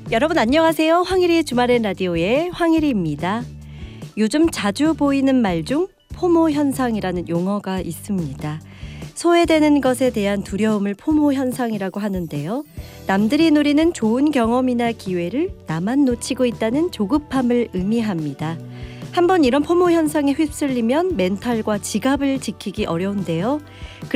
여러분 안녕하세요. 황일이의 주말엔 라디오의 황일이입니다. 요즘 자주 보이는 말 중 포모 현상이라는 용어가 있습니다. 소외되는 것에 대한 두려움을 포모 현상이라고 하는데요. 남들이 누리는 좋은 경험이나 기회를 나만 놓치고 있다는 조급함을 의미합니다. 한번 이런 포모 현상에 휩쓸리면 멘탈과 지갑을 지키기 어려운데요.